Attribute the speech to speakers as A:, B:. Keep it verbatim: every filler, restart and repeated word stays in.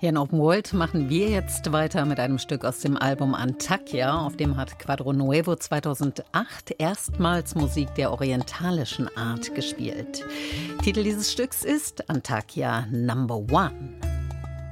A: Hier in Open World machen wir jetzt weiter mit einem Stück aus dem Album Antakya. Auf dem hat Quadro Nuevo zweitausendacht erstmals Musik der orientalischen Art gespielt. Titel dieses Stücks ist Antakya Number One.